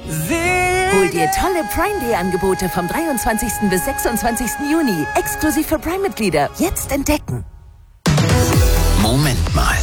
Hol dir tolle Prime Day Angebote vom 23. bis 26. Juni. Exklusiv für Prime-Mitglieder. Jetzt entdecken. Moment mal.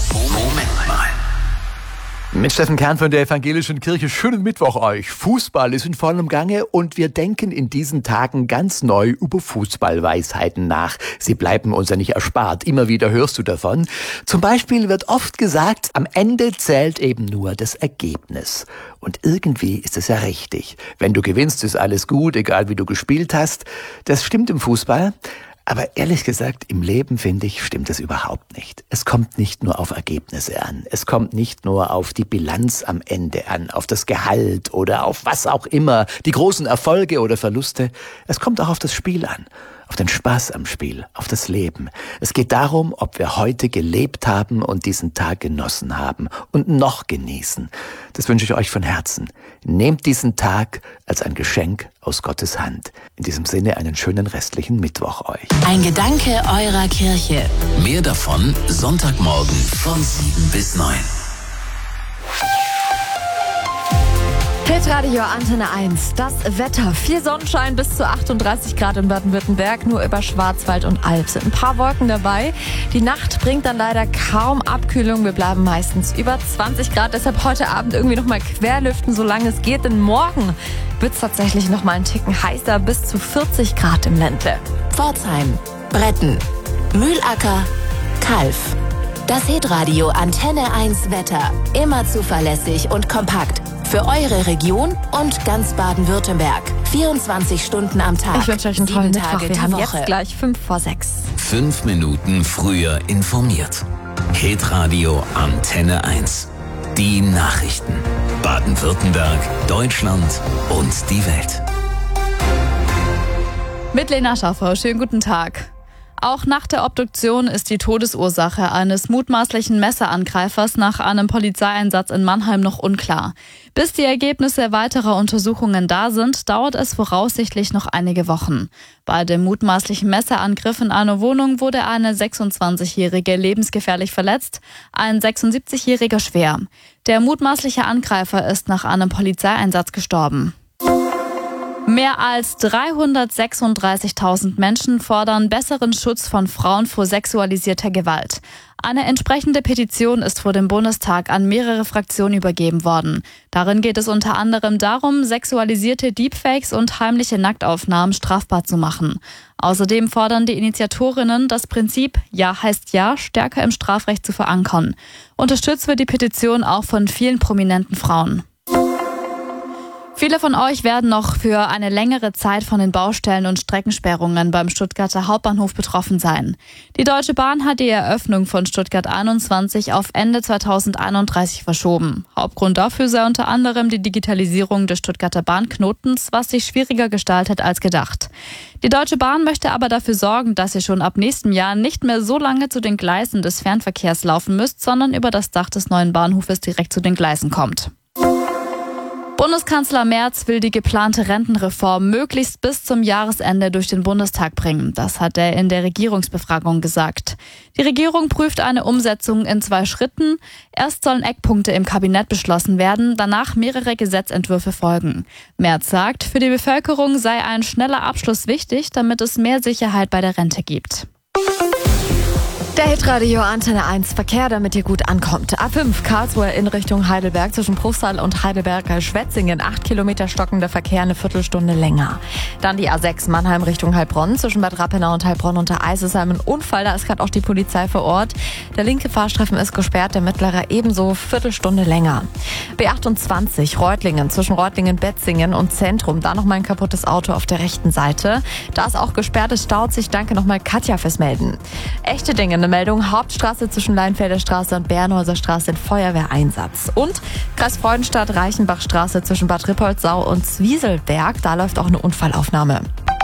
Mit Steffen Kern von der Evangelischen Kirche. Schönen Mittwoch euch. Fußball ist in vollem Gange und wir denken in diesen Tagen ganz neu über Fußballweisheiten nach. Sie bleiben uns ja nicht erspart. Immer wieder hörst du davon. Zum Beispiel wird oft gesagt, am Ende zählt eben nur das Ergebnis. Und irgendwie ist es ja richtig. Wenn du gewinnst, ist alles gut, egal wie du gespielt hast. Das stimmt im Fußball. Aber ehrlich gesagt, im Leben, finde ich, stimmt es überhaupt nicht. Es kommt nicht nur auf Ergebnisse an. Es kommt nicht nur auf die Bilanz am Ende an, auf das Gehalt oder auf was auch immer, die großen Erfolge oder Verluste. Es kommt auch auf das Spiel an, auf den Spaß am Spiel, auf das Leben. Es geht darum, ob wir heute gelebt haben und diesen Tag genossen haben und noch genießen. Das wünsche ich euch von Herzen. Nehmt diesen Tag als ein Geschenk aus Gottes Hand. In diesem Sinne einen schönen restlichen Mittwoch euch. Ein Gedanke eurer Kirche. Mehr davon Sonntagmorgen von 7 bis 9. Hitradio Antenne 1. Das Wetter. Viel Sonnenschein bis zu 38 Grad in Baden-Württemberg. Nur über Schwarzwald und Alb sind ein paar Wolken dabei. Die Nacht bringt dann leider kaum Abkühlung. Wir bleiben meistens über 20 Grad. Deshalb heute Abend irgendwie nochmal querlüften, solange es geht. Denn morgen wird es tatsächlich nochmal einen Ticken heißer. Bis zu 40 Grad im Ländle. Pforzheim, Bretten, Mühlacker, Kalf. Das Hitradio Antenne 1 Wetter. Immer zuverlässig und kompakt. Für eure Region und ganz Baden-Württemberg. 24 Stunden am Tag. Ich wünsche euch einen tollen Mittwoch. Wir haben Woche. jetzt gleich 5 vor 6. 5 Minuten früher informiert. Hitradio Antenne 1. Die Nachrichten. Baden-Württemberg, Deutschland und die Welt. Mit Lena Schaffer. Schönen guten Tag. Auch nach der Obduktion ist die Todesursache eines mutmaßlichen Messerangreifers nach einem Polizeieinsatz in Mannheim noch unklar. Bis die Ergebnisse weiterer Untersuchungen da sind, dauert es voraussichtlich noch einige Wochen. Bei dem mutmaßlichen Messerangriff in einer Wohnung wurde eine 26-Jährige lebensgefährlich verletzt, ein 76-Jähriger schwer. Der mutmaßliche Angreifer ist nach einem Polizeieinsatz gestorben. Mehr als 336.000 Menschen fordern besseren Schutz von Frauen vor sexualisierter Gewalt. Eine entsprechende Petition ist vor dem Bundestag an mehrere Fraktionen übergeben worden. Darin geht es unter anderem darum, sexualisierte Deepfakes und heimliche Nacktaufnahmen strafbar zu machen. Außerdem fordern die Initiatorinnen, das Prinzip Ja heißt Ja stärker im Strafrecht zu verankern. Unterstützt wird die Petition auch von vielen prominenten Frauen. Viele von euch werden noch für eine längere Zeit von den Baustellen und Streckensperrungen beim Stuttgarter Hauptbahnhof betroffen sein. Die Deutsche Bahn hat die Eröffnung von Stuttgart 21 auf Ende 2031 verschoben. Hauptgrund dafür sei unter anderem die Digitalisierung des Stuttgarter Bahnknotens, was sich schwieriger gestaltet als gedacht. Die Deutsche Bahn möchte aber dafür sorgen, dass ihr schon ab nächstem Jahr nicht mehr so lange zu den Gleisen des Fernverkehrs laufen müsst, sondern über das Dach des neuen Bahnhofes direkt zu den Gleisen kommt. Bundeskanzler Merz will die geplante Rentenreform möglichst bis zum Jahresende durch den Bundestag bringen. Das hat er in der Regierungsbefragung gesagt. Die Regierung prüft eine Umsetzung in 2 Schritten. Erst sollen Eckpunkte im Kabinett beschlossen werden, danach mehrere Gesetzentwürfe folgen. Merz sagt, für die Bevölkerung sei ein schneller Abschluss wichtig, damit es mehr Sicherheit bei der Rente gibt. Der Hitradio Antenne 1 Verkehr, damit ihr gut ankommt. A5 Karlsruhe in Richtung Heidelberg zwischen Bruchsal und Heidelberg-Schwetzingen. 8 Kilometer stockender Verkehr, eine Viertelstunde länger. Dann die A6 Mannheim Richtung Heilbronn zwischen Bad Rappenau und Heilbronn unter Eisesheim. Ein Unfall, da ist gerade auch die Polizei vor Ort. Der linke Fahrstreifen ist gesperrt, der mittlere ebenso, Viertelstunde länger. B28 Reutlingen zwischen Reutlingen-Betzingen und Zentrum. Da nochmal ein kaputtes Auto auf der rechten Seite. Da ist auch gesperrt, es staut sich. Danke nochmal Katja fürs Melden. Echte Dinge. Eine Meldung, Hauptstraße zwischen Leinfelder Straße und Bernhäuser Straße in Feuerwehreinsatz. Und Kreis Freudenstadt, Reichenbachstraße zwischen Bad Rippoldsau und Zwieselberg, da läuft auch eine Unfallaufnahme.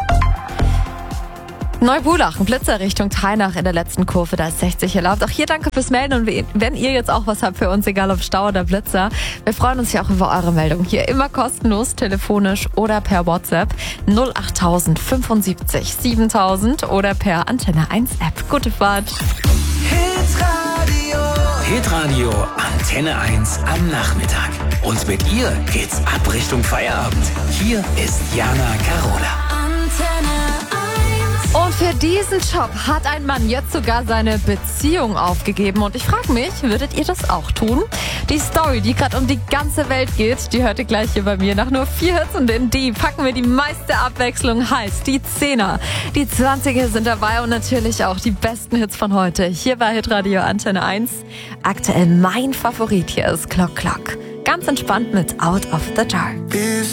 Neubulach, ein Blitzer Richtung Tainach in der letzten Kurve, da ist 60 erlaubt. Auch hier danke fürs Melden und wenn ihr jetzt auch was habt für uns, egal ob Stau oder Blitzer, wir freuen uns ja auch über eure Meldung. Hier immer kostenlos, telefonisch oder per WhatsApp 08000 75 7000 oder per Antenne 1 App. Gute Fahrt. Hitradio. Hitradio Antenne 1 am Nachmittag. Und mit ihr geht's ab Richtung Feierabend. Hier ist Jana Carola. Und für diesen Job hat ein Mann jetzt sogar seine Beziehung aufgegeben. Und ich frage mich, würdet ihr das auch tun? Die Story, die gerade um die ganze Welt geht, die hört ihr gleich hier bei mir. Nach nur 4 Hits und in die packen wir die meiste Abwechslung, heißt die 10er. Die 20er sind dabei und natürlich auch die besten Hits von heute. Hier bei Hitradio Antenne 1. Aktuell mein Favorit hier ist Clock Clock. Ganz entspannt mit Out of the Dark.